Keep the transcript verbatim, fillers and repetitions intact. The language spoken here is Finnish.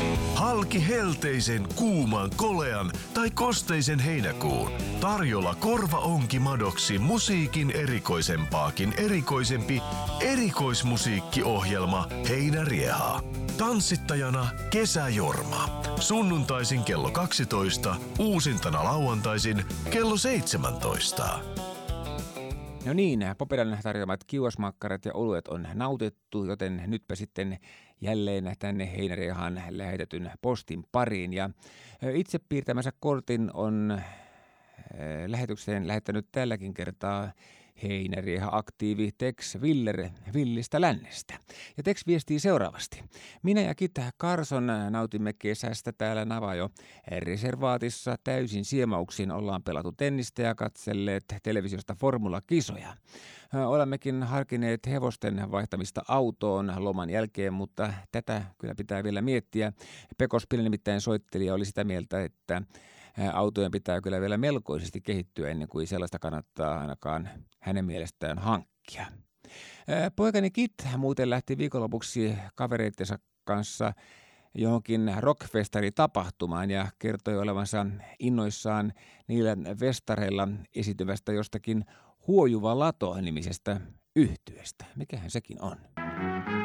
Halki helteisen, kuuman, kolean tai kosteisen heinäkuun. Tarjolla korvaonkimadoksi musiikin erikoisempaakin erikoisempi erikoismusiikkiohjelma Heinäriehaa. Tanssittajana Kesäjorma. Sunnuntaisin kello kaksitoista, uusintana lauantaisin kello seitsemäntoista. No niin, Popedan tarjoamat kiuasmakkarat ja oluet on nautittu, joten nytpä sitten jälleen tänne Heinäriehaan lähetetyn postin pariin. Ja itse piirtämänsä kortin on lähetykseen lähettänyt tälläkin kertaa Heinärieha-aktiivi Tex Willer Villistä Lännestä. Ja Tex viestii seuraavasti. Minä ja Kit Carson nautimme kesästä täällä Navajo reservaatissa täysin siemauksin. Ollaan pelattu tennistä ja katselleet televisiosta formulakisoja. Olemmekin harkineet hevosten vaihtamista autoon loman jälkeen, mutta tätä kyllä pitää vielä miettiä. Pekospille nimittäin soitteli ja oli sitä mieltä, että autojen pitää kyllä vielä melkoisesti kehittyä ennen kuin sellaista kannattaa ainakaan hänen mielestään hankkia. Poikani Kit muuten lähti viikonlopuksi kavereittensa kanssa johonkin rockfestari-tapahtumaan ja kertoi olevansa innoissaan niillä festareilla esityvästä jostakin Huojuva Lato -nimisestä yhtyeestä. Mikähän sekin on?